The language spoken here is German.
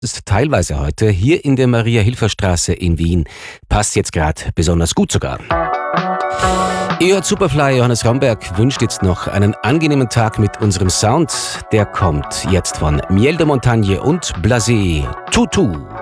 Ist teilweise heute hier in der Maria-Hilfer-Straße in Wien. Passt jetzt gerade besonders gut sogar. Ihr hört Superfly, Johannes Ramberg wünscht jetzt noch einen angenehmen Tag mit unserem Sound. Der kommt jetzt von Miel de Montagne und Blasé. Tutu.